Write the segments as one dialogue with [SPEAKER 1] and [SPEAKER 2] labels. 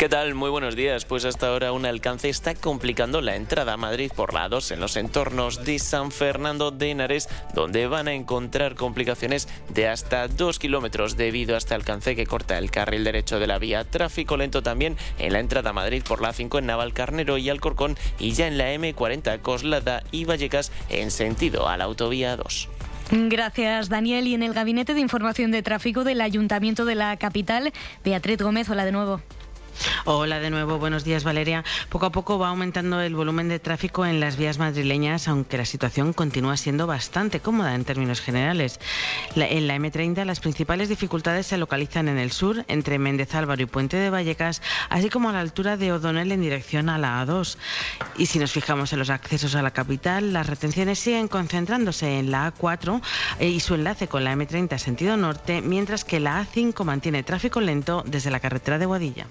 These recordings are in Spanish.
[SPEAKER 1] ¿Qué tal? Muy buenos días. Pues hasta ahora un alcance está complicando la entrada a Madrid por la A2 en los entornos de San Fernando de Henares, donde van a encontrar complicaciones de hasta 2 kilómetros debido a este alcance que corta el carril derecho de la vía. Tráfico lento también en la entrada a Madrid por la A5 en Navalcarnero y Alcorcón, y ya en la M40 Coslada y Vallecas en sentido a la autovía 2.
[SPEAKER 2] Gracias, Daniel. Y en el Gabinete de Información de Tráfico del Ayuntamiento de la capital, Beatriz Gómez, hola de nuevo.
[SPEAKER 3] Hola de nuevo, buenos días, Valeria. Poco a poco va aumentando el volumen de tráfico en las vías madrileñas, aunque la situación continúa siendo bastante cómoda en términos generales. En la M30 las principales dificultades se localizan en el sur, entre Méndez Álvaro y Puente de Vallecas, así como a la altura de O'Donnell en dirección a la A2. Y si nos fijamos en los accesos a la capital, las retenciones siguen concentrándose en la A4 y su enlace con la M30 sentido norte, mientras que la A5 mantiene tráfico lento desde la carretera de Boadilla.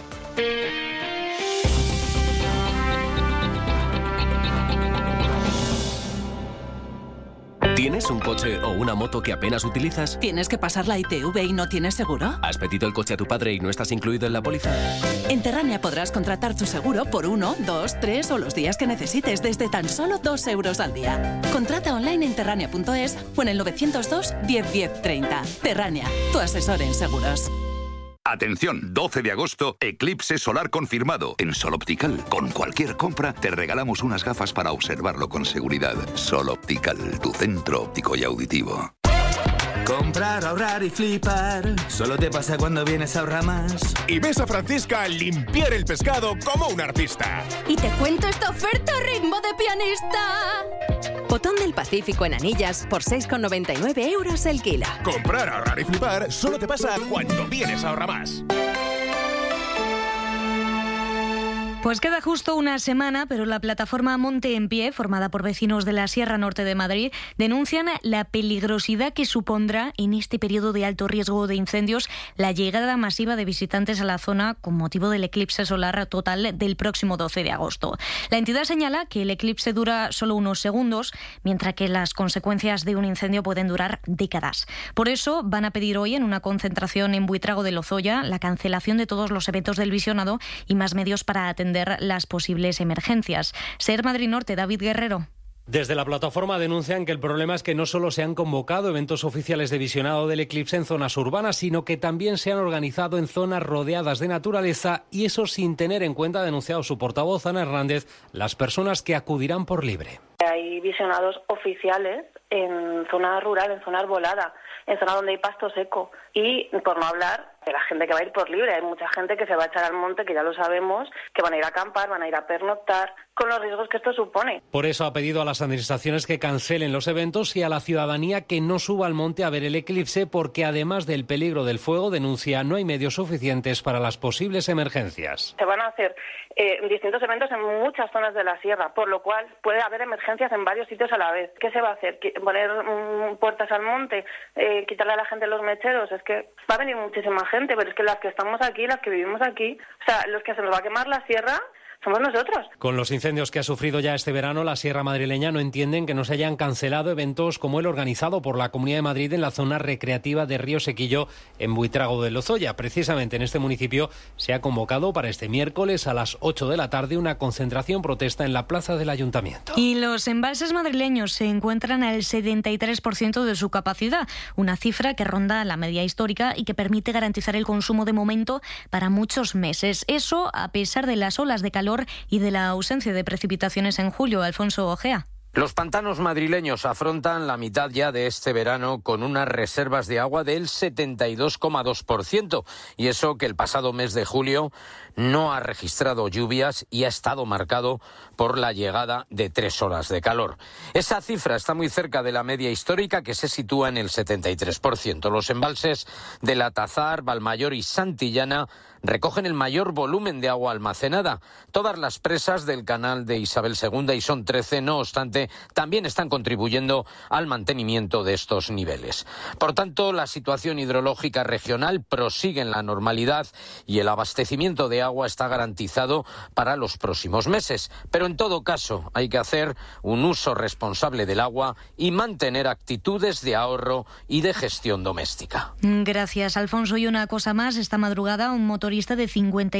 [SPEAKER 4] ¿Tienes un coche o una moto que apenas utilizas?
[SPEAKER 5] ¿Tienes que pasar la ITV y no tienes seguro?
[SPEAKER 4] ¿Has pedido el coche a tu padre y no estás incluido en la póliza?
[SPEAKER 5] En Terrania podrás contratar tu seguro por 1, 2, 3 o los días que necesites desde tan solo 2 euros al día. Contrata online en terrania.es o en el 902 10 10 30. Terrania, tu asesor en seguros.
[SPEAKER 6] Atención, 12 de agosto, eclipse solar confirmado. En Sol Optical, con cualquier compra, te regalamos unas gafas para observarlo con seguridad. Sol Optical, tu centro óptico y auditivo.
[SPEAKER 7] Comprar, ahorrar y flipar. Solo te pasa cuando vienes a Ahorramás.
[SPEAKER 8] Y ves a Francisca limpiar el pescado como un artista.
[SPEAKER 9] Y te cuento esta oferta a ritmo de pianista. Botón del Pacífico en anillas por 6,99 euros el kilo.
[SPEAKER 8] Comprar, ahorrar y flipar solo te pasa cuando vienes a Ahorramás.
[SPEAKER 2] Pues queda justo una semana, pero la plataforma Monte en Pie, formada por vecinos de la Sierra Norte de Madrid, denuncian la peligrosidad que supondrá en este periodo de alto riesgo de incendios la llegada masiva de visitantes a la zona con motivo del eclipse solar total del próximo 12 de agosto. La entidad señala que el eclipse dura solo unos segundos, mientras que las consecuencias de un incendio pueden durar décadas. Por eso van a pedir hoy en una concentración en Buitrago de Lozoya la cancelación de todos los eventos del visionado y más medios para atender las posibles emergencias. Ser Madrid Norte, David Guerrero.
[SPEAKER 10] Desde la plataforma denuncian que el problema es que no solo se han convocado eventos oficiales de visionado del eclipse en zonas urbanas, sino que también se han organizado en zonas rodeadas de naturaleza, y eso sin tener en cuenta, ha denunciado su portavoz Ana Hernández, las personas que acudirán por libre.
[SPEAKER 11] Hay visionados oficiales en zona rural, en zona arbolada, en zona donde hay pasto seco, y por no hablar de la gente que va a ir por libre. Hay mucha gente que se va a echar al monte, que ya lo sabemos, que van a ir a acampar, van a ir a pernoctar, con los riesgos que esto supone.
[SPEAKER 10] Por eso ha pedido a las administraciones que cancelen los eventos y a la ciudadanía que no suba al monte a ver el eclipse, porque además del peligro del fuego, denuncia, no hay medios suficientes para las posibles emergencias.
[SPEAKER 11] Se van a hacer distintos eventos en muchas zonas de la sierra, por lo cual puede haber emergencias en varios sitios a la vez. ¿Qué se va a hacer? ¿Poner puertas al monte? ¿Quitarle a la gente los mecheros? Es que va a venir muchísima gente, pero es que las que estamos aquí, las que vivimos aquí, o sea, los que se nos va a quemar la sierra somos nosotros.
[SPEAKER 10] Con los incendios que ha sufrido ya este verano, la Sierra Madrileña no entienden que no se hayan cancelado eventos como el organizado por la Comunidad de Madrid en la zona recreativa de Río Sequillo, en Buitrago de Lozoya. Precisamente en este municipio se ha convocado para este miércoles a las 8 de la tarde una concentración protesta en la plaza del Ayuntamiento.
[SPEAKER 2] Y los embalses madrileños se encuentran al 73% de su capacidad, una cifra que ronda la media histórica y que permite garantizar el consumo de momento para muchos meses. Eso a pesar de las olas de calor y de la ausencia de precipitaciones en julio. Alfonso Ojea.
[SPEAKER 12] Los pantanos madrileños afrontan la mitad ya de este verano con unas reservas de agua del 72,2%. Y eso que el pasado mes de julio no ha registrado lluvias y ha estado marcado por la llegada de 3 horas de calor. Esa cifra está muy cerca de la media histórica, que se sitúa en el 73%. Los embalses de La Tazar, Valmayor y Santillana recogen el mayor volumen de agua almacenada. Todas las presas del canal de Isabel II, y son 13, no obstante, también están contribuyendo al mantenimiento de estos niveles. Por tanto, la situación hidrológica regional prosigue en la normalidad y el abastecimiento de agua está garantizado para los próximos meses. Pero en todo caso, hay que hacer un uso responsable del agua y mantener actitudes de ahorro y de gestión doméstica.
[SPEAKER 2] Gracias, Alfonso. Y una cosa más, esta madrugada un motorista de 50